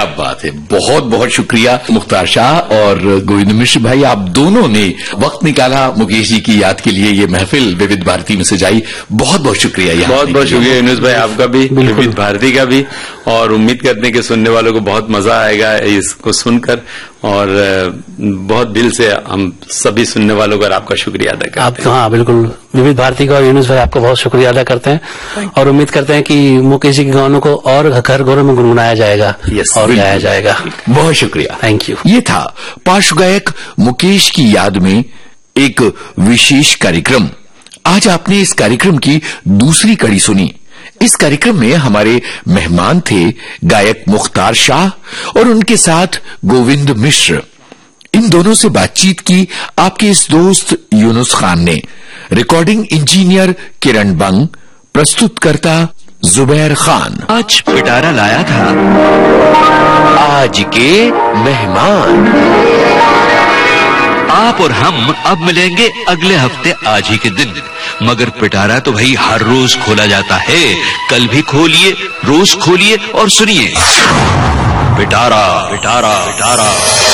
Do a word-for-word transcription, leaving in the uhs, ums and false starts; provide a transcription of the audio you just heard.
क्या बात है, बहुत बहुत शुक्रिया मुख्तार शाह और गोविंद मिश्र भाई, आप दोनों ने वक्त निकाला मुकेश जी की याद के लिए। ये महफिल विविध भारती में सजाई, बहुत बहुत शुक्रिया। बहुत बहुत शुक्रिया यूनुस भाई, आपका भी, विविध भारती का भी, और उम्मीद करते हैं कि सुनने वालों को बहुत मजा आएगा इसको सुनकर, और बहुत दिल से हम सभी सुनने वालों का आपका शुक्रिया अदा करते हैं। आप हाँ बिल्कुल, विविध भारती का और यूनुस भाई आपका बहुत शुक्रिया अदा करते हैं, और उम्मीद करते हैं कि मुकेश जी के गानों को और घर घरों में गुनगुनाया जाएगा और गाया जाएगा। बहुत शुक्रिया, थैंक यू। ये था पार्श्व गायक मुकेश की याद में एक विशेष कार्यक्रम। आज आपने इस कार्यक्रम की दूसरी कड़ी सुनी। इस कार्यक्रम में हमारे मेहमान थे गायक मुख्तार शाह और उनके साथ गोविंद मिश्र। इन दोनों से बातचीत की आपके इस दोस्त यूनुस खान ने। रिकॉर्डिंग इंजीनियर किरण बंग, प्रस्तुतकर्ता जुबैर खान। आज पिटारा लाया था आज के मेहमान। आप और हम अब मिलेंगे अगले हफ्ते आज ही के दिन, मगर पिटारा तो भाई हर रोज खोला जाता है। कल भी खोलिए, रोज खोलिए और सुनिए पिटारा पिटारा पिटारा।